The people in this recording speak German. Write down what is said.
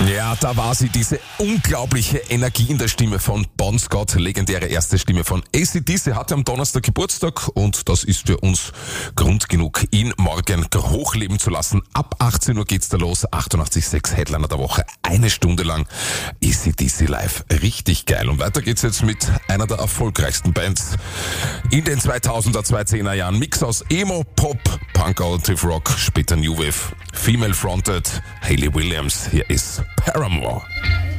Ja, da war sie, diese unglaubliche Energie in der Stimme von Bon Scott, legendäre erste Stimme von AC/DC, hatte am Donnerstag Geburtstag und das ist für uns Grund genug, ihn morgen hochleben zu lassen. Ab 18 Uhr geht's da los, 88.6 Headliner der Woche, eine Stunde lang AC/DC live, richtig geil. Und weiter geht's jetzt mit einer der erfolgreichsten Bands in den 2000er, 2010er Jahren. Mix aus Emo, Pop, Punk, Alternative Rock, später New Wave, Female Fronted, Hayley Williams, hier ist Paramore.